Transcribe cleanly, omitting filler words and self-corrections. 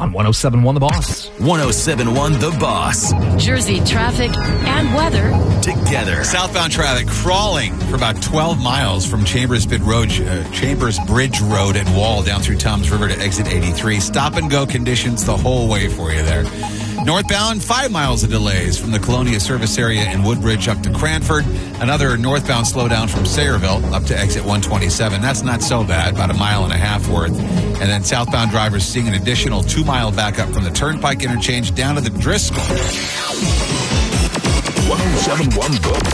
on 107.1 The Boss. 107.1 The Boss. Jersey traffic and weather together. Southbound traffic crawling for about 12 miles from Chambers Bridge Road and Wall down through Toms River to exit 83. Stop and go conditions the whole way for you there. Northbound, 5 miles of delays from the Colonia service area in Woodbridge up to Cranford. Another northbound slowdown from Sayreville up to exit 127. That's not so bad, about a mile and a half worth. And then southbound drivers seeing an additional 2-mile backup from the Turnpike interchange down to the Driscoll. 107.1 The